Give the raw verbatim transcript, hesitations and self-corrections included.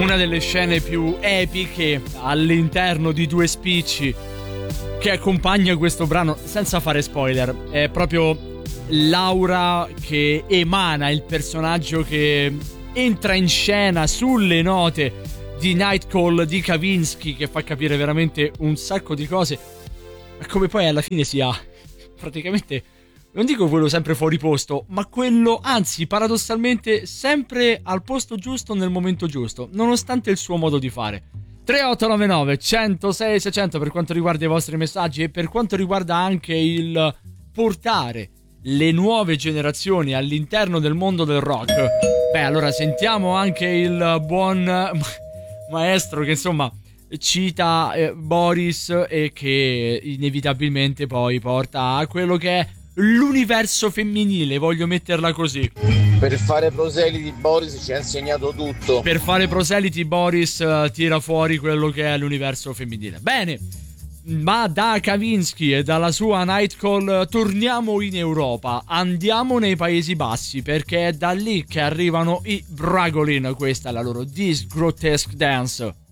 una delle scene più epiche all'interno di Due Spicci che accompagna questo brano, senza fare spoiler. È proprio l'aura che emana il personaggio che entra in scena sulle note di Nightcall di Kavinsky, che fa capire veramente un sacco di cose, ma come poi alla fine sia praticamente, non dico quello sempre fuori posto, ma quello, anzi paradossalmente, sempre al posto giusto nel momento giusto, nonostante il suo modo di fare. Tre otto nove nove uno zero sei sei zero zero per quanto riguarda i vostri messaggi e per quanto riguarda anche il portare le nuove generazioni all'interno del mondo del rock. Beh, allora sentiamo anche il buon maestro che insomma cita eh, Boris e che inevitabilmente poi porta a quello che è l'universo femminile, voglio metterla così. Per fare proseliti Boris ci ha insegnato tutto. Per fare proseliti Boris uh, tira fuori quello che è l'universo femminile. Bene, ma da Kavinsky e dalla sua Nightcall torniamo in Europa, andiamo nei Paesi Bassi, perché è da lì che arrivano i Bragolin. Questa è la loro This Grotesque Dance.